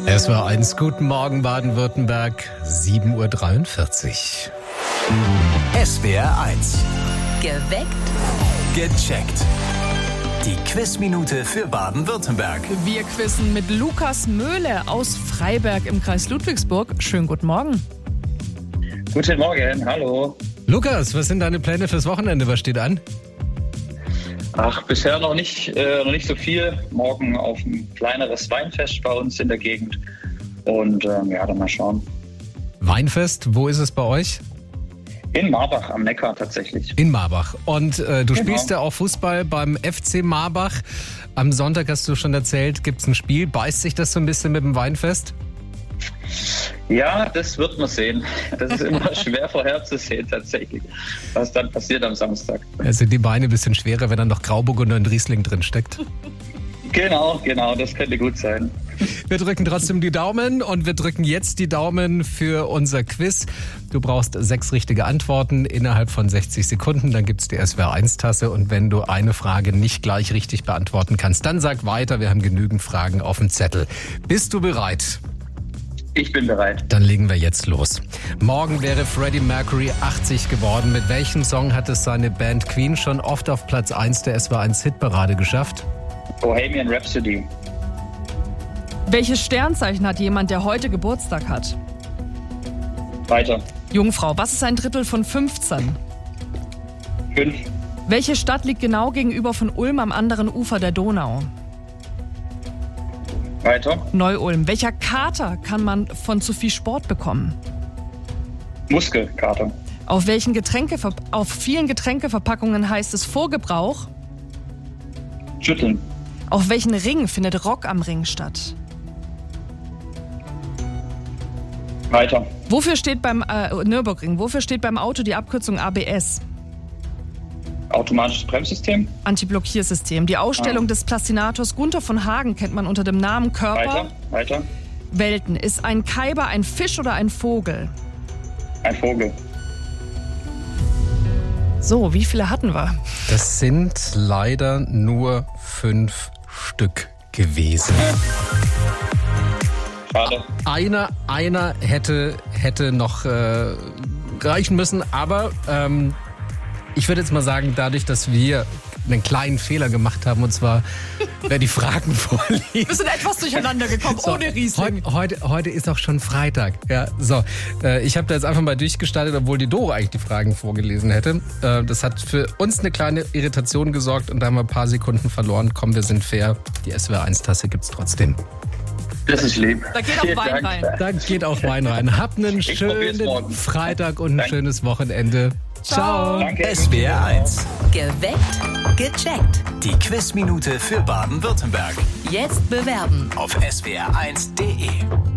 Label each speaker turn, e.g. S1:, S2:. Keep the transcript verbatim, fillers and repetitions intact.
S1: Es war eins. Guten Morgen, Baden-Württemberg, sieben Uhr dreiundvierzig.
S2: S W R eins.
S3: Geweckt.
S2: Gecheckt. Die Quizminute für Baden-Württemberg.
S4: Wir quizzen mit Lukas Möhle aus Freiberg im Kreis Ludwigsburg. Schönen guten Morgen.
S5: Guten Morgen, hallo.
S1: Lukas, was sind deine Pläne fürs Wochenende? Was steht an?
S5: Ach, bisher noch nicht, äh, noch nicht so viel. Morgen auf ein kleineres Weinfest bei uns in der Gegend. Und ähm, ja, dann mal schauen.
S1: Weinfest, wo ist es bei euch?
S5: In Marbach am Neckar tatsächlich.
S1: In Marbach. Und äh, du
S5: Genau.
S1: spielst ja auch Fußball beim F C Marbach. Am Sonntag hast du schon erzählt, gibt es ein Spiel. Beißt sich das so ein bisschen mit dem Weinfest?
S5: Ja, das wird man sehen. Das ist immer schwer vorherzusehen tatsächlich, was dann passiert am Samstag.
S1: Also die Beine ein bisschen schwerer, wenn dann noch Grauburgunder und Riesling drin steckt.
S5: Genau, genau, das könnte gut sein.
S1: Wir drücken trotzdem die Daumen und wir drücken jetzt die Daumen für unser Quiz. Du brauchst sechs richtige Antworten innerhalb von sechzig Sekunden. Dann gibt's die S W R eins Tasse und wenn du eine Frage nicht gleich richtig beantworten kannst, dann sag weiter. Wir haben genügend Fragen auf dem Zettel. Bist du bereit?
S5: Ich bin bereit.
S1: Dann legen wir jetzt los. Morgen wäre Freddie Mercury achtzig geworden. Mit welchem Song hat es seine Band Queen schon oft auf Platz eins der S W R eins Hitparade geschafft?
S5: Bohemian Rhapsody.
S4: Welches Sternzeichen hat jemand, der heute Geburtstag hat?
S5: Weiter.
S4: Jungfrau, was ist ein Drittel von fünfzehn?
S5: Fünf.
S4: Welche Stadt liegt genau gegenüber von Ulm am anderen Ufer der Donau?
S5: Weiter.
S4: Neu-Ulm. Welcher Kater kann man von zu viel Sport bekommen?
S5: Muskelkater.
S4: Auf, welchen Getränke, auf vielen Getränkeverpackungen heißt es Vorgebrauch?
S5: Schütteln.
S4: Auf welchen Ring findet Rock am Ring statt?
S5: Weiter.
S4: Wofür steht beim äh, Nürburgring, wofür steht beim Auto die Abkürzung A B S?
S5: Automatisches Bremssystem.
S4: Antiblockiersystem. Die Ausstellung
S5: Ah.
S4: des Plastinators Gunther von Hagen kennt man unter dem Namen Körper.
S5: Weiter. Weiter.
S4: Welten. Ist ein Kaiber ein Fisch oder ein Vogel?
S5: Ein Vogel.
S4: So, wie viele hatten wir?
S1: Das sind leider nur fünf Stück gewesen.
S5: Schade.
S1: Einer, einer hätte, hätte noch äh, reichen müssen, aber ähm, ich würde jetzt mal sagen, dadurch, dass wir einen kleinen Fehler gemacht haben, und zwar, wer die Fragen vorliest.
S4: Wir sind etwas durcheinander gekommen,
S1: So,
S4: ohne Riesling.
S1: Heute, heute, heute ist auch schon Freitag. Ja, so, äh, ich habe da jetzt einfach mal durchgestartet, obwohl die Doro eigentlich die Fragen vorgelesen hätte. Äh, das hat für uns eine kleine Irritation gesorgt und da haben wir ein paar Sekunden verloren. Komm, wir sind fair. Die S W R eins Tasse gibt's trotzdem.
S5: Das ist lieb.
S4: Da geht auch
S5: Vielen
S4: Wein
S5: Dank.
S4: rein.
S1: Da geht auch Wein rein. Habt einen
S5: Ich probier's
S1: schönen
S5: morgen.
S1: Freitag und ein
S5: Danke.
S1: schönes Wochenende. Ciao.
S5: Danke.
S2: S W R eins.
S3: Geweckt. Gecheckt.
S2: Die Quizminute für Baden-Württemberg.
S3: Jetzt bewerben.
S2: Auf S W R eins punkt de.